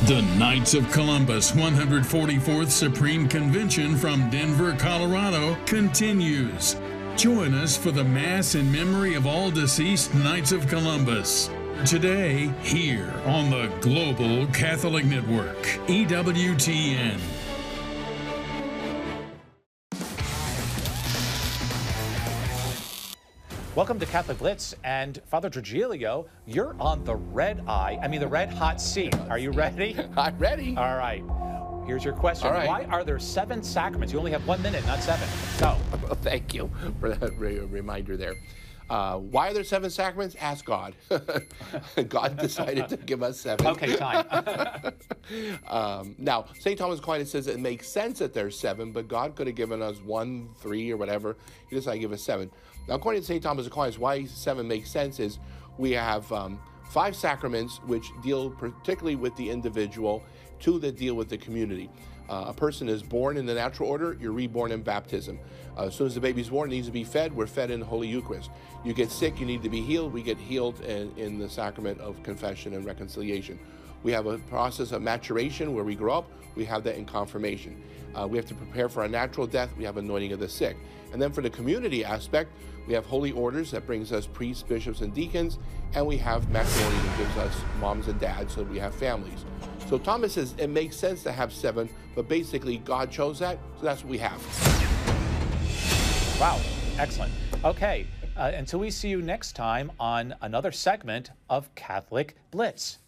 The Knights of Columbus 144th Supreme Convention from Denver, Colorado continues. Join us for the Mass in memory of all deceased Knights of Columbus. Today, here on the Global Catholic Network, EWTN. Welcome to Catholic Blitz, and Father Trigilio, you're on the red hot seat. Are you ready? I'm ready. All right. Here's your question. All right. Why are there 7 sacraments? You only have 1 minute, not 7. Go. Well, thank you for that reminder there. Why are there 7 sacraments? Ask God. God decided to give us 7. Okay, time. Now, St. Thomas Aquinas says it makes sense that there's 7, but God could have given us 1, 3, or whatever. He decided to give us 7. Now, according to St. Thomas Aquinas, why 7 makes sense is we have 5 sacraments which deal particularly with the individual, 2 that deal with the community. A person is born in the natural order, you're reborn in baptism. As soon as the baby's born, it needs to be fed, we're fed in the Holy Eucharist. You get sick, you need to be healed, we get healed in the sacrament of confession and reconciliation. We have a process of maturation where we grow up, we have that in confirmation. We have to prepare for our natural death, we have anointing of the sick. And then for the community aspect, we have holy orders that brings us priests, bishops, and deacons, and we have matrimony that gives us moms and dads, so we have families. So Thomas says it makes sense to have 7, but basically God chose that, so that's what we have. Wow, excellent. Okay, until we see you next time on another segment of Catholic Blitz.